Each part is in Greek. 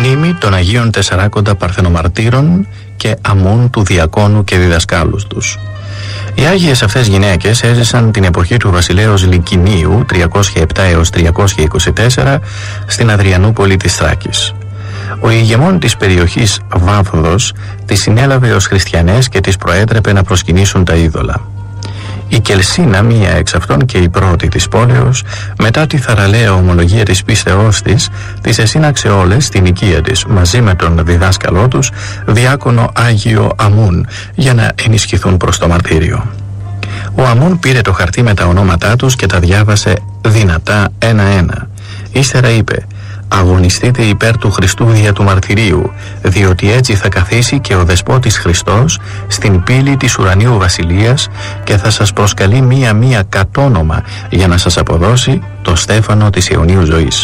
μνήμη των Αγίων Τεσσαράκοντα Παρθενομαρτύρων και Αμών του Διακόνου και διδασκάλους τους. Οι Άγιες αυτές γυναίκες έζησαν την εποχή του βασιλέως Λυκινίου 307 έως 324 στην Αδριανούπολη της Θράκης. Ο ηγεμόν της περιοχής Βάφδος τις συνέλαβε ως χριστιανές και τις προέτρεπε να προσκυνήσουν τα είδωλα. Η Κελσίνα, μία εξ αυτών και η πρώτη της πόλεως, μετά τη θαραλέα ομολογία της πίστεώς της, τις εσύναξε όλες στην οικία της μαζί με τον διδάσκαλό τους, διάκονο Άγιο Αμούν, για να ενισχυθούν προς το μαρτύριο. Ο Αμούν πήρε το χαρτί με τα ονόματά τους και τα διάβασε δυνατά ένα-ένα. Ύστερα είπε: «Αγωνιστείτε υπέρ του Χριστού δια του μαρτυρίου, διότι έτσι θα καθίσει και ο Δεσπότης Χριστός στην πύλη της ουρανίου βασιλείας και θα σας προσκαλεί μία-μία κατόνομα για να σας αποδώσει το στέφανο της αιωνίου ζωής».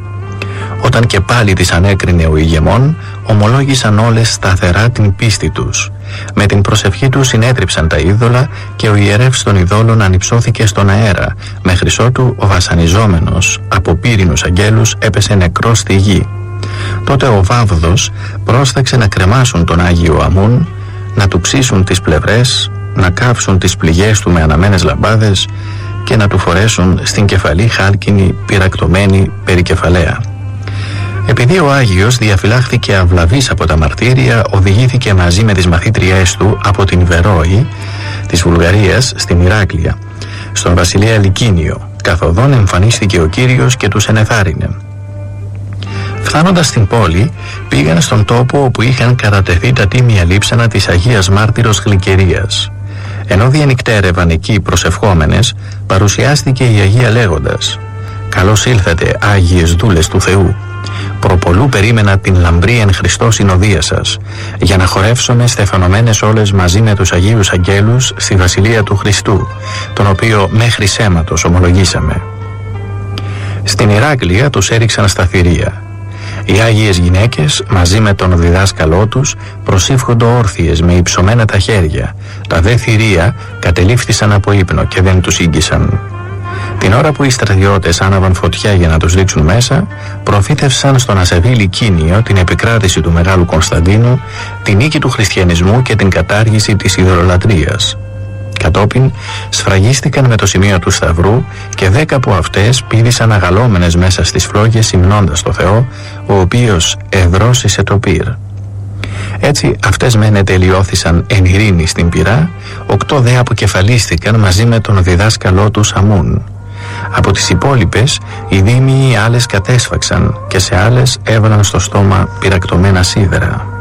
Όταν και πάλι τις ανέκρινε ο ηγεμόν, ομολόγησαν όλες σταθερά την πίστη τους. Με την προσευχή τους συνέτριψαν τα είδωλα και ο ιερεύς των ειδόλων ανυψώθηκε στον αέρα, μέχρι ότου ο βασανιζόμενος από πύρινους αγγέλους έπεσε νεκρός στη γη. Τότε ο Βάβδος πρόσταξε να κρεμάσουν τον Άγιο Αμούν, να του ψήσουν τις πλευρές, να κάψουν τις πληγές του με αναμένες λαμπάδες και να του φορέσουν στην κεφαλή χάλκινη πυρακτωμένη περικεφαλαία. Επειδή ο Άγιος διαφυλάχθηκε αυλαβής από τα μαρτύρια, οδηγήθηκε μαζί με τις μαθήτριές του από την Βερόη της Βουλγαρίας στην Ηράκλεια, στον βασιλέα Λυκίνιο. Καθοδόν εμφανίστηκε ο Κύριος και τους ενεθάρρυνε. Φτάνοντας στην πόλη, πήγαν στον τόπο όπου είχαν κατατεθεί τα τίμια λείψανα της Αγίας Μάρτυρος Γλυκερίας. Ενώ διανυκτέρευαν εκεί προσευχόμενες, παρουσιάστηκε η Αγία λέγοντας: «Καλώς ήλθατε, Άγιες δούλες του Θεού. Προπολού περίμενα την λαμπρή εν Χριστώ συνοδεία σας, για να χορεύσουμε στεφανωμένες όλες μαζί με τους Αγίους Αγγέλους στη Βασιλεία του Χριστού, τον οποίο μέχρι αίματος ομολογήσαμε». Στην Ηράκλεια τους έριξαν στα θηρία. Οι Άγιες γυναίκες μαζί με τον διδάσκαλό τους προσήφχονται όρθιες με υψωμένα τα χέρια. Τα δε θηρία κατελήφθησαν από ύπνο και δεν τους ήγγισαν. Την ώρα που οι στρατιώτες άναβαν φωτιά για να τους ρίξουν μέσα, προφήτευσαν στον ασεβή Λυκίνιο την επικράτηση του Μεγάλου Κωνσταντίνου, την νίκη του χριστιανισμού και την κατάργηση της ειδωλολατρίας. Κατόπιν σφραγίστηκαν με το σημείο του Σταυρού και 10 από αυτές πήδησαν αγαλώμενες μέσα στις φλόγες υμνώντας το Θεό, ο οποίος εδρόσισε το πυρ. Έτσι αυτές μεν τελειώθησαν εν ειρήνη στην πυρά, 8 δε αποκεφαλίστηκαν μαζί με τον διδάσκαλό τους Αμούν. Από τις υπόλοιπες, οι δήμοι άλλες κατέσφαξαν και σε άλλες έβαλαν στο στόμα πυρακτωμένα σίδερα.